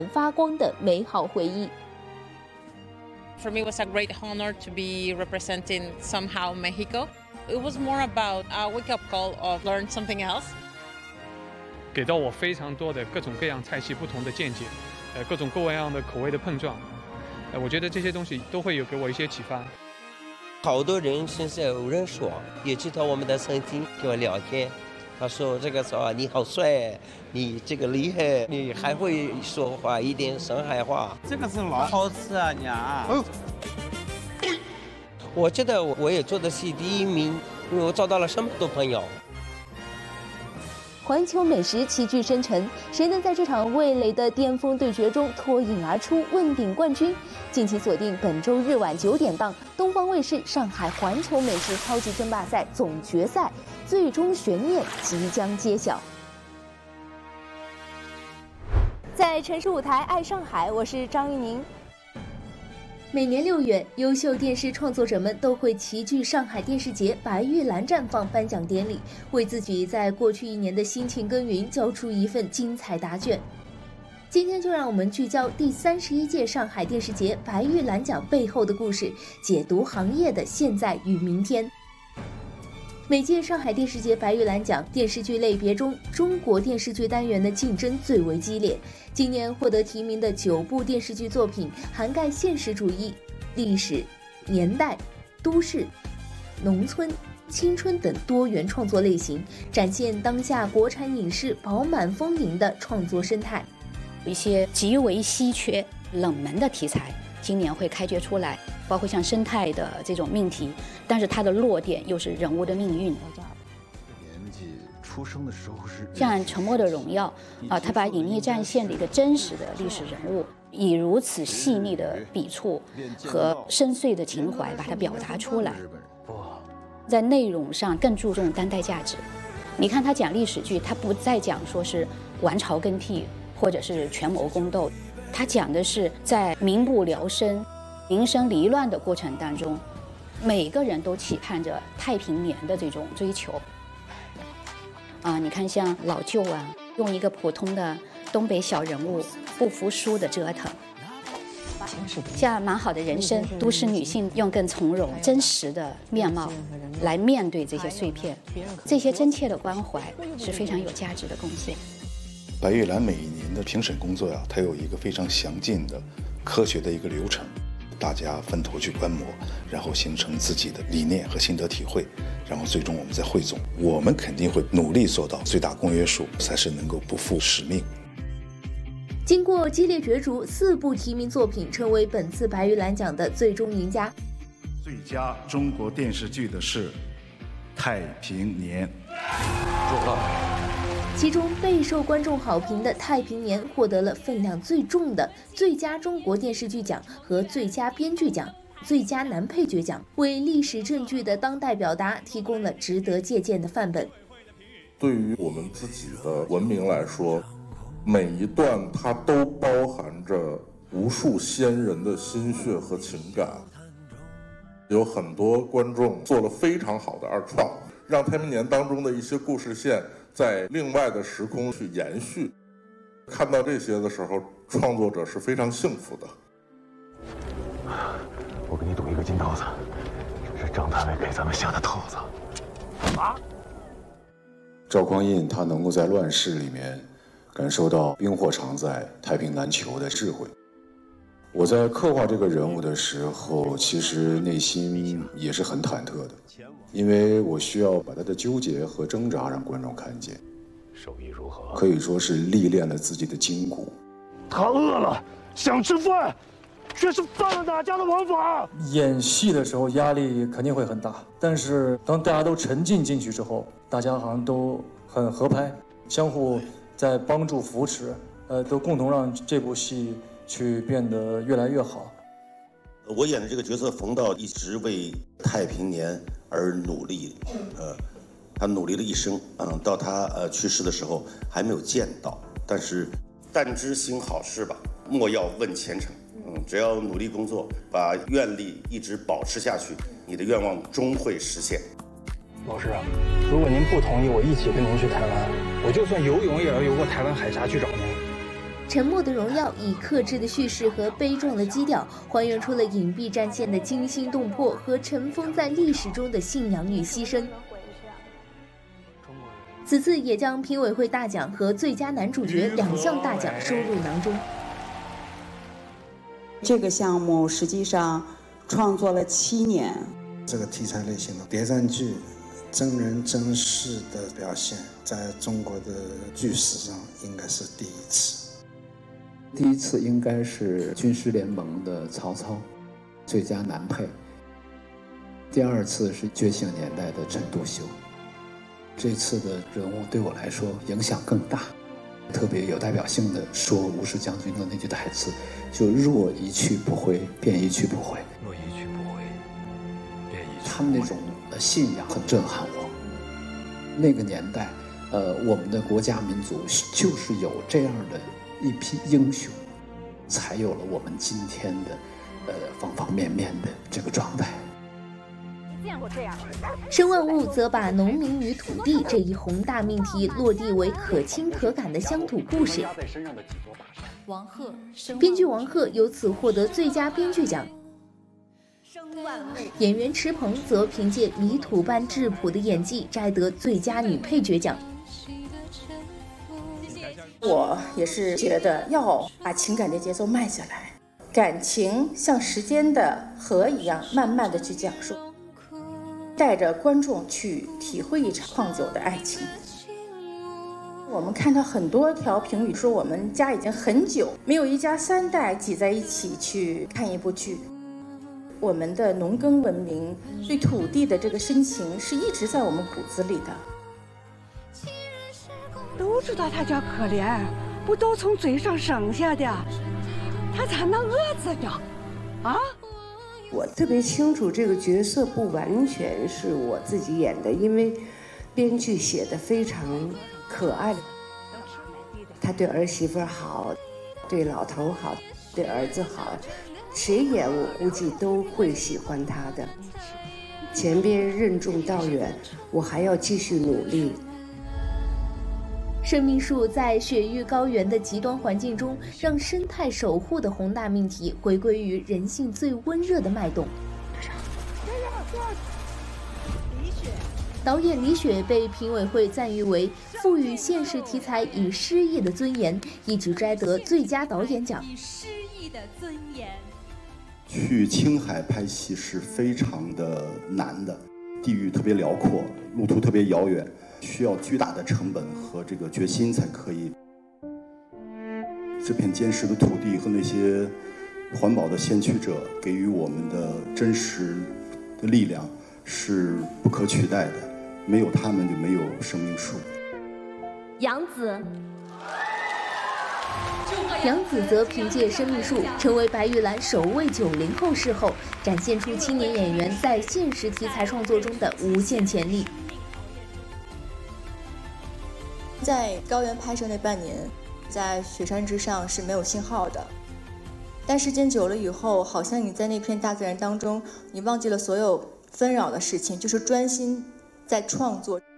发光的美好回忆。 For me, it was a great honor to be representing somehow Mexico. It was more about a wake-up call of learn something else. 给到我非常多的各种各样菜系不同的见解，各种各样的口味的碰撞，我觉得这些东西都会有给我一些启发。 好多人现在有人说，也知道我们的餐厅跟我聊天，他说这个说你好帅，你这个厉害，你还会说话一点上海话。 这个是老好吃啊，娘。 我觉得我也做的是第一名，因为我找到了这么多朋友。 环球美食齐聚深城，谁能在这场味蕾的巅峰对决中脱颖而出，问鼎冠军？敬请锁定本周日晚9点档，东方卫视上海环球美食超级争霸赛总决赛，最终悬念即将揭晓。在城市舞台爱上海，我是张玉宁。每年6月，优秀电视创作者们都会齐聚上海电视节白玉兰绽放颁奖典礼，为自己在过去1年的辛勤耕耘交出一份精彩答卷。今天就让我们聚焦第31届上海电视节白玉兰奖背后的故事，解读行业的现在与明天。每届上海电视节白玉兰奖电视剧类别中，中国电视剧单元的竞争最为激烈。今年获得提名的9部电视剧作品，涵盖现实主义、历史、年代、都市、农村、青春等多元创作类型，展现当下国产影视饱满丰盈的创作生态。 一些极为稀缺、冷门的题材，今年会开掘出来，包括像生态的这种命题，但是它的落点又是人物的命运。 出生的时候是像《沉默的荣耀》它把隐匿战线的一个真实的历史人物，以如此细腻的笔触和深邃的情怀把它表达出来，在内容上更注重当代价值。你看他讲历史剧，他不再讲说是王朝更替或者是权谋宫斗，他讲的是在民不聊生、民生离乱的过程当中，每个人都期盼着太平年的这种追求。你看像老舅用一个普通的东北小人物不服输的折腾，像蛮好的人生，都市女性用更从容真实的面貌来面对这些碎片，这些真切的关怀是非常有价值的贡献。 白玉兰每一年的评审工作它有一个非常详尽的科学的一个流程，大家分头去观摩，然后形成自己的理念和心得体会，然后最终我们再汇总。我们肯定会努力做到最大公约数，才是能够不负使命。 经过激烈角逐，4部提名作品成为本次白玉兰奖的最终赢家。 最佳中国电视剧的是《太平年》，祝贺。 其中备受观众好评的《太平年》获得了分量最重的最佳中国电视剧奖和最佳编剧奖、最佳男配角奖，为历史正剧的当代表达提供了值得借鉴的范本。 对于我们自己的文明来说，每一段它都包含着无数先人的心血和情感。有很多观众做了非常好的二创，让太平年当中的一些故事线在另外的时空去延续。看到这些的时候，创作者是非常幸福的。 我给你赌一个金刀子，这是张大伟给咱们下的套子。 赵匡胤他能够在乱世里面感受到冰火常在、太平难求的智慧。我在刻画这个人物的时候，其实内心也是很忐忑的，因为我需要把他的纠结和挣扎让观众看见。 手艺如何？ 可以说是历练了自己的筋骨。 他饿了，想吃饭，却是犯了哪家的王法？ 演戏的时候压力肯定会很大，但是当大家都沉浸进去之后，大家好像都很合拍，相互在帮助扶持，都共同让这部戏去变得越来越好。 我演的这个角色冯道一直为太平年而努力，他努力了一生，到他去世的时候还没有见到，但是但知行好事吧，莫要问前程。只要努力工作，把愿力一直保持下去，你的愿望终会实现。 老师，如果您不同意我一起跟您去台湾，我就算游泳也要游过台湾海峡去找您。 沉默的荣耀》以克制的叙事和悲壮的基调，还原出了隐蔽战线的惊心动魄和尘封在历史中的信仰与牺牲。此次也将评委会大奖和最佳男主角2项大奖收入囊中。 这个项目实际上创作了7年。 这个题材类型的谍战剧，真人真事的表现，在中国的剧史上应该是第一次。 第一次应该是《军师联盟》的曹操，最佳男配。第2次是《觉醒年代》的陈独秀。这次的人物对我来说影响更大，特别有代表性的说吴氏将军的那句台词，就若一去不回，便一去不回。 若一去不回，便一去不回。 他们那种信仰很震撼我。那个年代，我们的国家民族就是有这样的一批英雄，才有了我们今天的方方面面的这个状态。 申万物则把农民与土地这一宏大命题落地为可亲可感的乡土故事。编剧王鹤由此获得最佳编剧奖。演员池鹏则凭借泥土般质朴的演技摘得最佳女配角奖。 我也是觉得要把情感的节奏慢下来，感情像时间的河一样慢慢的去讲述，带着观众去体会一场旷久的爱情。我们看到很多条评语说我们家已经很久没有一家3代挤在一起去看一部剧。我们的农耕文明对土地的这个深情是一直在我们骨子里的。 都知道他叫可怜，不都从嘴上省下的，他咋能饿死的啊？ 我特别清楚这个角色不完全是我自己演的，因为编剧写的非常可爱。他对儿媳妇好，对老头好，对儿子好，谁演我估计都会喜欢他的。前边任重道远，我还要继续努力。 生命树在雪域高原的极端环境中，让生态守护的宏大命题回归于人性最温热的脉动。导演李雪被评委会赞誉为赋予现实题材以诗意的尊严，一举摘得最佳导演奖。 以诗意的尊严。 去青海拍戏是非常的难的，地域特别辽阔，路途特别遥远，需要巨大的成本和这个决心才可以。这片坚实的土地和那些环保的先驱者给予我们的真实的力量是不可取代的，没有他们就没有生命树。 杨紫则凭借《生命树》成为白玉兰首位90后视后，展现出青年演员在现实题材创作中的无限潜力。 在高原拍摄那半年，在雪山之上是没有信号的，但时间久了以后，好像你在那片大自然当中，你忘记了所有纷扰的事情，就是专心在创作。